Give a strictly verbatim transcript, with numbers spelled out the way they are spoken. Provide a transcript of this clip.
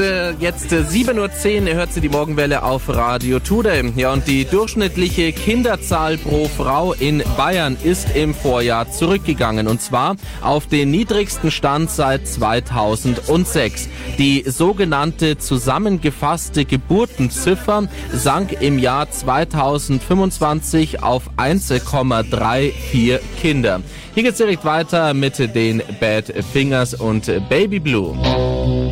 Jetzt sieben Uhr zehn hört sie die Morgenwelle auf Radio Today. Ja, und die durchschnittliche Kinderzahl pro Frau in Bayern ist im Vorjahr zurückgegangen. Und zwar auf den niedrigsten Stand seit zweitausendsechs. Die sogenannte zusammengefasste Geburtenziffer sank im Jahr zweitausendfünfundzwanzig auf eins Komma vierunddreißig Kinder. Hier geht's direkt weiter mit den Bad Fingers und Baby Blue.